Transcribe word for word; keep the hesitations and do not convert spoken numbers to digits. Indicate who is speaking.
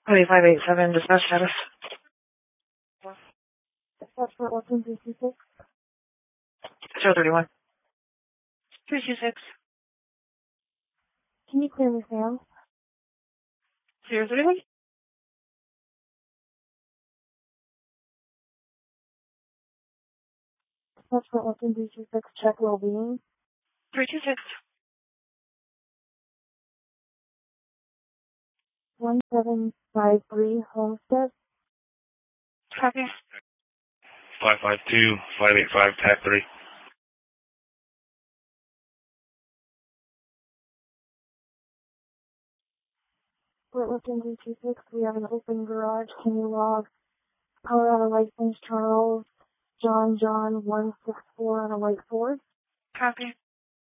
Speaker 1: twenty-five eight seven, dispatch status.
Speaker 2: Dispatch for Orton three two six.
Speaker 1: zero three one.
Speaker 3: three two six.
Speaker 2: Can you clear me now?
Speaker 3: zero three one.
Speaker 2: Dispatch for Orton three two six, check well-being.
Speaker 3: three two six.
Speaker 2: one seven five three, Homestead.
Speaker 3: Copy.
Speaker 4: five five two, five eight five, tag three.
Speaker 2: Fort Lifton three two six, we have an open garage. Can you log Colorado license Charles John John one six four on a white Ford?
Speaker 3: Copy.